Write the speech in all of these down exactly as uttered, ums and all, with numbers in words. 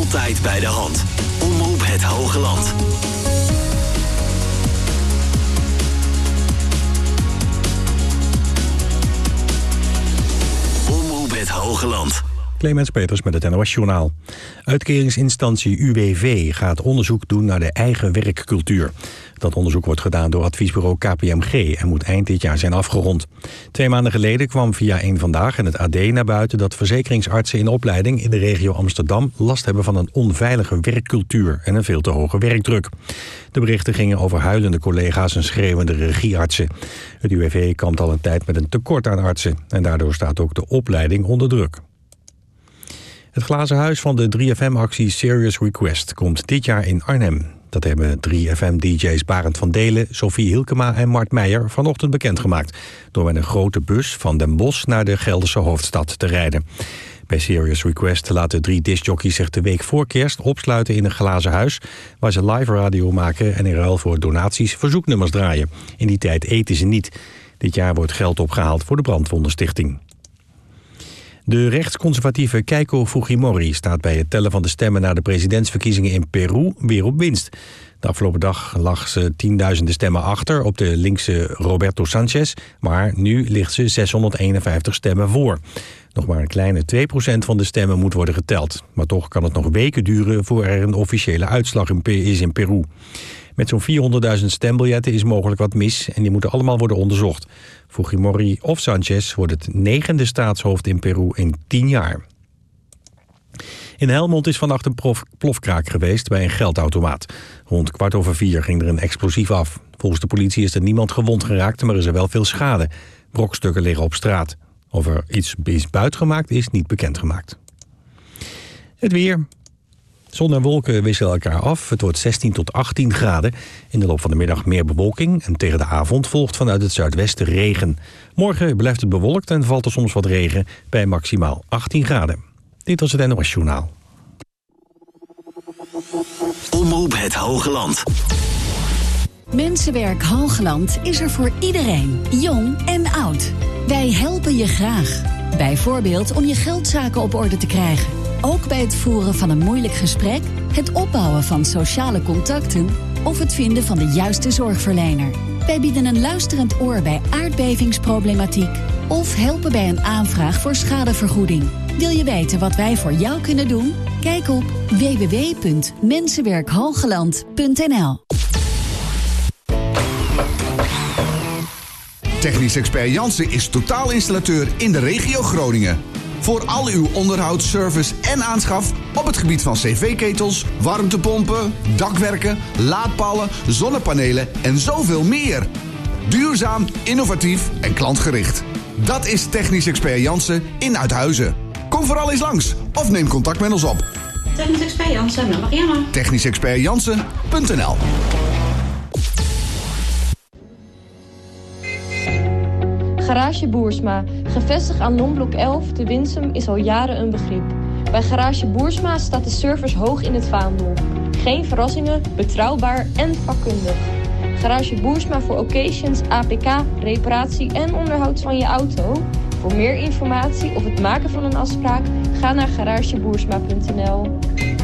Altijd bij de hand. Omroep het Hoge Land. Omroep het Hoge Land. Clemens Peters met het N O S-journaal. Uitkeringsinstantie U W V gaat onderzoek doen naar de eigen werkcultuur. Dat onderzoek wordt gedaan door adviesbureau K P M G en moet eind dit jaar zijn afgerond. Twee maanden geleden kwam via Eén Vandaag en het A D naar buiten dat verzekeringsartsen in opleiding in de regio Amsterdam last hebben van een onveilige werkcultuur en een veel te hoge werkdruk. De berichten gingen over huilende collega's en schreeuwende regieartsen. Het U W V kampt al een tijd met een tekort aan artsen en daardoor staat ook de opleiding onder druk. Het glazen huis van de drie F M-actie Serious Request komt dit jaar in Arnhem. Dat hebben drie F M-D J's Barend van Delen, Sophie Hilkema en Mart Meijer vanochtend bekendgemaakt, door met een grote bus van Den Bosch naar de Gelderse hoofdstad te rijden. Bij Serious Request laten drie discjockeys zich de week voor kerst opsluiten in een glazen huis, waar ze live radio maken en in ruil voor donaties verzoeknummers draaien. In die tijd eten ze niet. Dit jaar wordt geld opgehaald voor de Brandwondenstichting. De rechtsconservatieve Keiko Fujimori staat bij het tellen van de stemmen na de presidentsverkiezingen in Peru weer op winst. De afgelopen dag lag ze tienduizenden stemmen achter op de linkse Roberto Sanchez, maar nu ligt ze zeshonderdeenenvijftig stemmen voor. Nog maar een kleine twee procent van de stemmen moet worden geteld. Maar toch kan het nog weken duren voor er een officiële uitslag is in Peru. Met zo'n vierhonderdduizend stembiljetten is mogelijk wat mis en die moeten allemaal worden onderzocht. Fujimori of Sanchez wordt het negende staatshoofd in Peru in tien jaar. In Helmond is vannacht een prof, plofkraak geweest bij een geldautomaat. Rond kwart over vier ging er een explosief af. Volgens de politie is er niemand gewond geraakt, maar is er wel veel schade. Brokstukken liggen op straat. Of er iets is buitgemaakt is niet bekendgemaakt. Het weer. Zon en wolken wisselen elkaar af. Het wordt zestien tot achttien graden. In de loop van de middag meer bewolking. En tegen de avond volgt vanuit het zuidwesten regen. Morgen blijft het bewolkt en valt er soms wat regen bij maximaal achttien graden. Dit was het N O S-journaal. Omroep het Hoge Land. Mensenwerk Hoogland is er voor iedereen, jong en oud. Wij helpen je graag. Bijvoorbeeld om je geldzaken op orde te krijgen. Ook bij het voeren van een moeilijk gesprek, het opbouwen van sociale contacten of het vinden van de juiste zorgverlener. Wij bieden een luisterend oor bij aardbevingsproblematiek of helpen bij een aanvraag voor schadevergoeding. Wil je weten wat wij voor jou kunnen doen? Kijk op w w w punt mensenwerkhogeland punt n l. Technisch Expert Jansen is totaalinstallateur in de regio Groningen. Voor al uw onderhoud, service en aanschaf op het gebied van cv-ketels, warmtepompen, dakwerken, laadpalen, zonnepanelen en zoveel meer. Duurzaam, innovatief en klantgericht. Dat is Technisch Expert Jansen in Uithuizen. Kom vooral eens langs of neem contact met ons op. Technisch Expert Jansen met Marianne. technisch expert jansen punt n l. Garage Boersma, gevestigd aan Lombok elf te Winsum, is al jaren een begrip. Bij Garage Boersma staat de service hoog in het vaandel. Geen verrassingen, betrouwbaar en vakkundig. Garage Boersma voor occasions, A P K, reparatie en onderhoud van je auto. Voor meer informatie of het maken van een afspraak, ga naar garage boersma punt n l.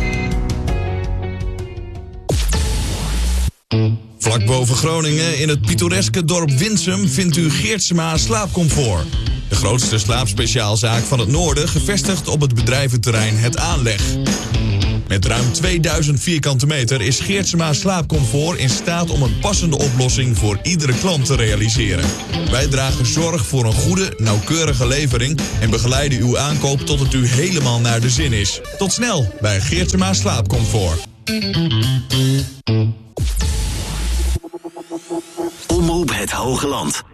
Vlak boven Groningen, in het pittoreske dorp Winsum, vindt u Geertsma Slaapcomfort. De grootste slaapspeciaalzaak van het noorden, gevestigd op het bedrijventerrein Het Aanleg. Met ruim tweeduizend vierkante meter is Geertsma Slaapcomfort in staat om een passende oplossing voor iedere klant te realiseren. Wij dragen zorg voor een goede, nauwkeurige levering en begeleiden uw aankoop tot het u helemaal naar de zin is. Tot snel bij Geertsma Slaapcomfort. Omroep het Hoge Land.